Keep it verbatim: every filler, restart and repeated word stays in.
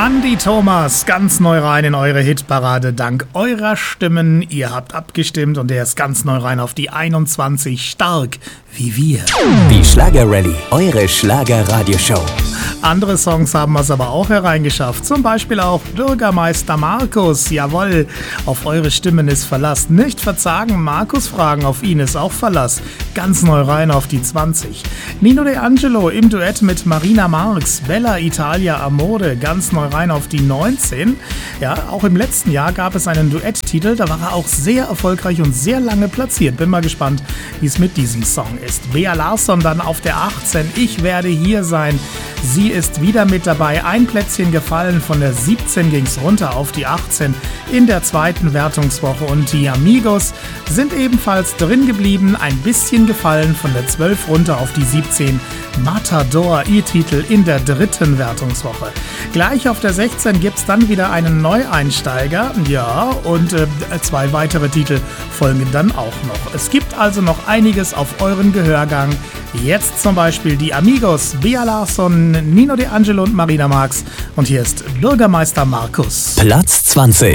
Andi Thomas, ganz neu rein in eure Hitparade. Dank eurer Stimmen, ihr habt abgestimmt und er ist ganz neu rein auf die einundzwanzig, stark wie wir. Die Schlager-Rallye, eure Schlager-Radioshow. Andere Songs haben es aber auch hereingeschafft, zum Beispiel auch Bürgermeister Markus. Jawohl, auf eure Stimmen ist Verlass. Nicht verzagen, Markus fragen, auf ihn ist auch Verlass. Ganz neu rein auf die zwanzig. Nino De Angelo im Duett mit Marina Marx, Bella Italia Amore, ganz neu rein auf die neunzehn. Ja, auch im letzten Jahr gab es einen Duetttitel, da war er auch sehr erfolgreich und sehr lange platziert. Bin mal gespannt, wie es mit diesem Song ist. Bea Larsson dann auf der achtzehn, Ich werde hier sein. Sie ist wieder mit dabei, ein Plätzchen gefallen, von der siebzehn ging es runter auf die achtzehn in der zweiten Wertungswoche und die Amigos sind ebenfalls drin geblieben, ein bisschen gefallen, von der zwölf runter auf die siebzehn. Matador, ihr Titel in der dritten Wertungswoche. Gleich auf der sechzehn gibt es dann wieder einen Neueinsteiger, ja, und äh, zwei weitere Titel folgen dann auch noch. Es gibt also noch einiges auf euren Gehörgang. Jetzt zum Beispiel die Amigos, Bea Larsson, Nino De Angelo und Marina Marx. Und hier ist Bürgermeister Markus. Platz zwanzig.